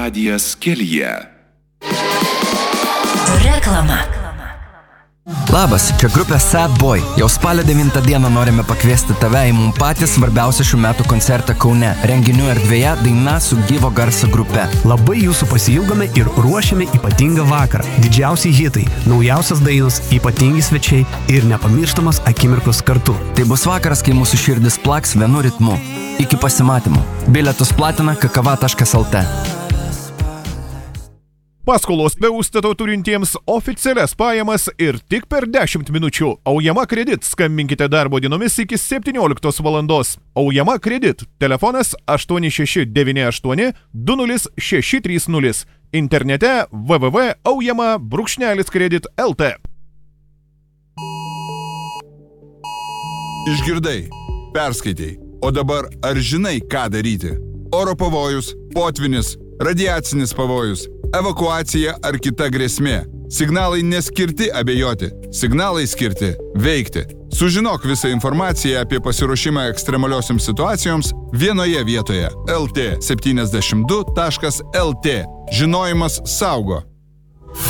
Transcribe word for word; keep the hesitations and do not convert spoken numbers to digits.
Radijas kelyje. Reklama. Labas, čia grupė Sad Boy. Jau spalio devintą dieną norime pakviesti tave į mums patį svarbiausią šių metų koncertą Kaune. Renginių erdvėje daina su gyvo garso grupe. Labai jūsų pasiilgome ir ruošiame ypatingą vakarą. Didžiausi hitai, naujausias dainos, ypatingi svečiai ir nepamirštamas akimirkos kartu. Tai bus vakaras, kai mūsų širdis plaks vienu ritmu. Iki pasimatymų. Bilietus platina kakava taškas lt. Paskolos be užstato turintiems oficialias pajamas ir tik per dešimt minučių. Aujama Kredit. Skambinkite darbo dienomis iki septynioliktos valandos. Aujama Kredit. Telefonas aštuoni šeši devyni aštuoni du nulis šeši trys nulis. Internete w w w taškas aujama brūkšnelis kredit taškas lt. Išgirdai, perskaitei. O dabar ar žinai, ką daryti? Oro pavojus, potvinis, radiacinis pavojus, evakuacija ar kita grėsmė. Signalai neskirti abejoti, signalai skirti veikti. Sužinok visą informaciją apie pasiruošimą ekstremaliosioms situacijoms vienoje vietoje el t septyniasdešimt du taškas el t. Žinojimas saugo.